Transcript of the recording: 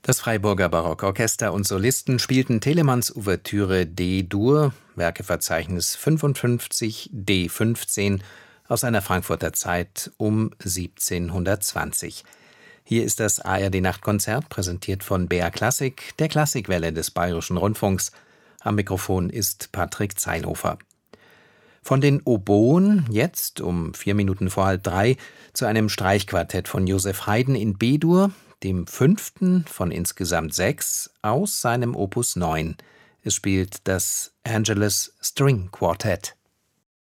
Das Freiburger Barockorchester und Solisten spielten Telemanns Ouvertüre D-Dur, Werkeverzeichnis 55 D15 aus einer Frankfurter Zeit um 1720. Hier ist das ARD-Nachtkonzert, präsentiert von BR Klassik, der Klassikwelle des Bayerischen Rundfunks. Am Mikrofon ist Patrick Zeilhofer. Von den Oboen jetzt um 4 Minuten vor 2:30 zu einem Streichquartett von Joseph Haydn in B-Dur, dem 5. von insgesamt 6 aus seinem Opus 9. Es spielt das Angelus String Quartet.